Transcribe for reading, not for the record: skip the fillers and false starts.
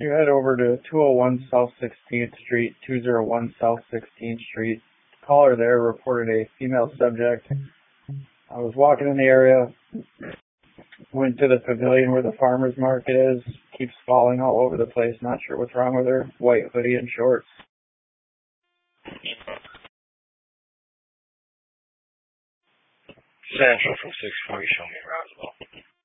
You head over to 201 South 16th Street, 201 South 16th Street. The caller there reported a female subject. I was walking in the area, went to the pavilion where the farmer's market is, keeps falling all over the place, not sure what's wrong with her, white hoodie and shorts. Central from 640, show me Roswell.